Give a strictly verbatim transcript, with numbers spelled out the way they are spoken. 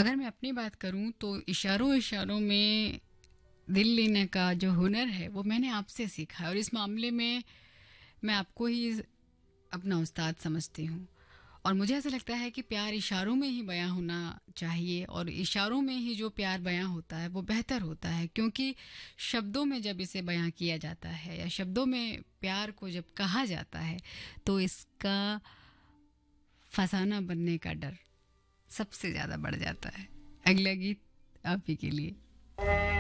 अगर मैं अपनी बात करूँ तो इशारों इशारों में दिल लेने का जो हुनर है वो मैंने आपसे सीखा है, और इस मामले में मैं आपको ही अपना उस्ताद समझती हूँ। और मुझे ऐसा लगता है कि प्यार इशारों में ही बयां होना चाहिए, और इशारों में ही जो प्यार बयां होता है वो बेहतर होता है, क्योंकि शब्दों में जब इसे बयां किया जाता है या शब्दों में प्यार को जब कहा जाता है तो इसका फसाना बनने का डर सबसे ज़्यादा बढ़ जाता है। अगला गीत आप ही के लिए।